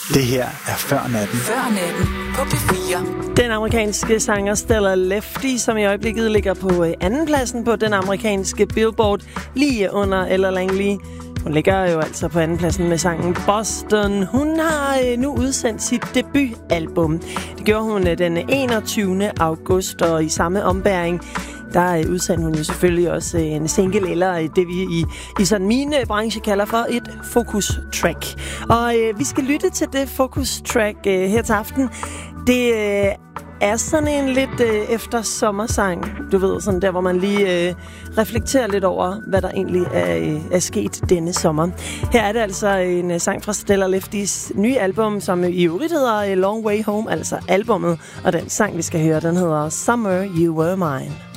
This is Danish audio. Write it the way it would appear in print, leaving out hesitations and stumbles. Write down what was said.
Det her er Før Natten. Før Natten på P4. Den amerikanske sanger Stella Lefty, som i øjeblikket ligger på andenpladsen på den amerikanske Billboard, lige under Ella Langley. Hun ligger jo altså på andenpladsen med sangen Boston. Hun har nu udsendt sit debutalbum. Det gjorde hun den 21. august, og i samme ombæring der udsendte hun jo selvfølgelig også en single, eller det vi i sådan min branche kalder for et focus-track. Og vi skal lytte til det focus-track her til aften. Det er sådan en lidt efter sommersang, du ved, sådan der, hvor man lige reflekterer lidt over, hvad der egentlig er sket denne sommer. Her er det altså en sang fra Stella Leftys nye album, som i øvrigt hedder Long Way Home, altså albummet, og den sang, vi skal høre, den hedder Summer You Were Mine.